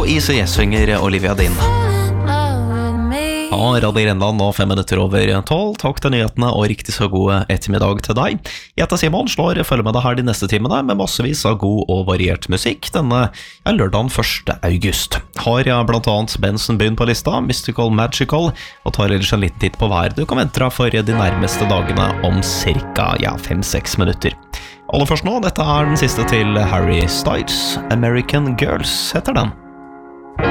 Og Easy Yes synger Olivia Dean. Ja, Radio Grenland nå 5 minutter over 12. Takk til nyhetene og riktig så god ettermiddag til deg. Jeg heter Simon, følger med deg her de neste timene med massevis av god og variert musikk denne lørdagen 1. august. Har jeg blant annet Benson Boone på lista, Mystical Magical, og tar ellers en liten titt på hver du kan vente deg for de nærmeste dagene om cirka 5-6 minutter. Aller først nå, dette den siste til Harry Styles, American Girls heter den.